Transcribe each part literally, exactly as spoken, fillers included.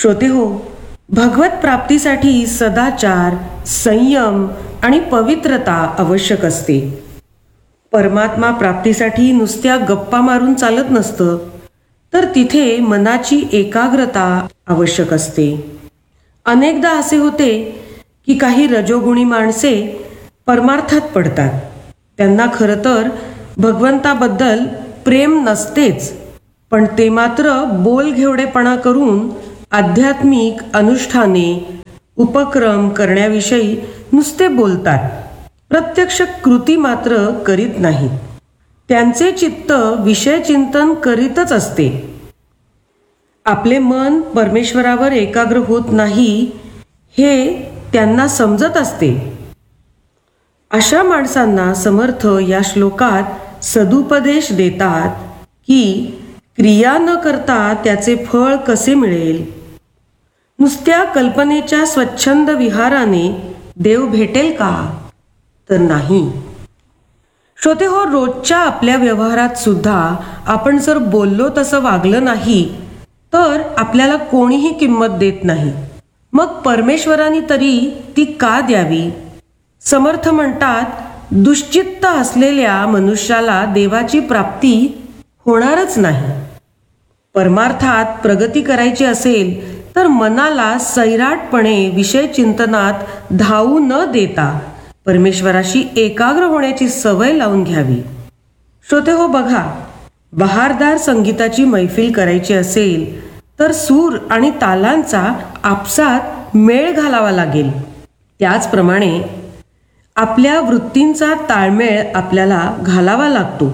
श्रोते हो, भगवत प्राप्तीसाठी सदाचार, संयम आणि पवित्रता आवश्यक असते. परमात्मा प्राप्तीसाठी नुसत्या गप्पा मारून चालत नसतं, तर तिथे मनाची एकाग्रता आवश्यक असते. अनेकदा असे होते की काही रजोगुणी माणसे परमार्थात पडतात. त्यांना खरं तर भगवंताबद्दल प्रेम नसतेच, पण ते मात्र बोलघेवडेपणा करून आध्यात्मिक अनुष्ठाने उपक्रम करण्याविषयी नुसते बोलतात, प्रत्यक्ष कृती मात्र करीत नाहीत. त्यांचे चित्त विषयचिंतन करीतच असते. आपले मन परमेश्वरावर एकाग्र होत नाही हे त्यांना समजत असते. अशा माणसांना समर्थ या श्लोकात सदुपदेश देतात की क्रिया न करता त्याचे फळ कसे मिळेल. नुसत्या कल्पनेच्या स्वच्छंद विहाराने देव भेटेल का? तर नाही. श्रोते हो, रोजच्या आपल्या व्यवहारात सुद्धा आपण जर बोललो तसं वागलं नाही तर आपल्याला कोणीही किंमत देत नाही. मग परमेश्वराने तरी ती का द्यावी? समर्थ म्हणतात, दुश्चित्त असलेल्या मनुष्याला देवाची प्राप्ती होणारच नाही. परमार्थात प्रगती करायची असेल तर मनाला सैराटपणे विषय चिंतनात धावू न देता परमेश्वराशी एकाग्र होण्याची सवय लावून घ्यावी. श्रोते हो, बघा, बहारदार संगीताची मैफिल करायची असेल तर सूर आणि तालांचा आपसात मेळ घालावा लागेल. त्याचप्रमाणे आपल्या वृत्तींचा ताळमेळ आपल्याला घालावा लागतो.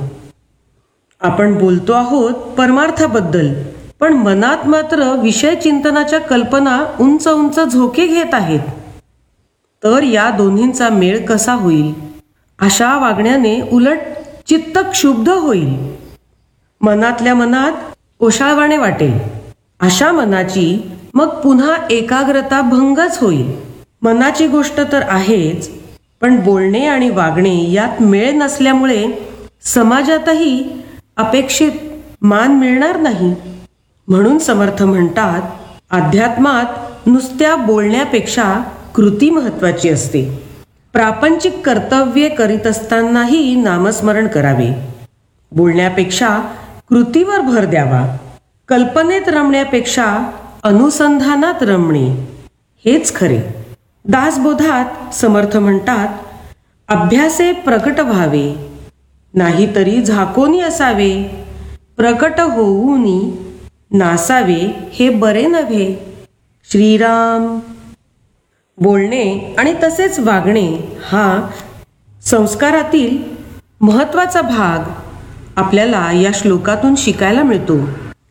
आपण बोलतो आहोत परमार्थाबद्दल, पण मनात मात्र विषय चिंतनाच्या कल्पना उंच उंच झोके घेत आहेत. तर या दोन्हींचा मेळ कसा होईल? अशा वागण्याने उलट चित्त क्षुब्ध होईल, मनातल्या मनात ओशाळवाणे वाटेल. अशा मनाची मग पुन्हा एकाग्रता भंगच होईल. मनाची गोष्ट तर आहेच, पण बोलणे आणि वागणे यात मेळ नसल्यामुळे समाजातही अपेक्षित मान मिळणार नाही. म्हणून समर्थ म्हणतात, अध्यात्मात नुसत्या बोलण्यापेक्षा कृती महत्वाची असते. प्रापंचिक कर्तव्ये करीत असतानाही नामस्मरण करावे. बोलण्यापेक्षा कृतीवर भर द्यावा. कल्पनेत रमण्यापेक्षा अनुसंधानात रमणे हेच खरे. दासबोधात समर्थ म्हणतात, अभ्यासे प्रकट व्हावे, नाहीतरी झाकोनी असावे. प्रकट होऊनी नासावे हे बरे नव्हे. श्रीराम. बोलणे आणि तसेच वागणे हा संस्कारातील महत्त्वाचा भाग आपल्याला या श्लोकातून शिकायला मिळतो.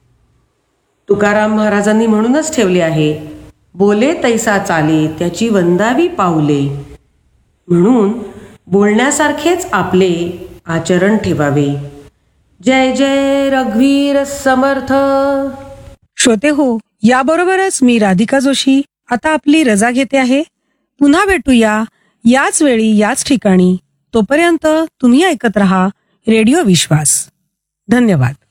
तुकाराम महाराजांनी म्हणूनच ठेवले आहे, बोले तैसा चाले त्याची वंदावी पाऊले. म्हणून बोलण्यासारखेच आपले आचरण ठेवावे. जय जय रघुवीर समर्थ. श्रोते हो, याबरोबरच मी राधिका जोशी आता आपली रजा घेते आहे. पुन्हा भेटूया याच वेळी याच ठिकाणी. तोपर्यंत तुम्ही ऐकत रहा रेडिओ विश्वास. धन्यवाद.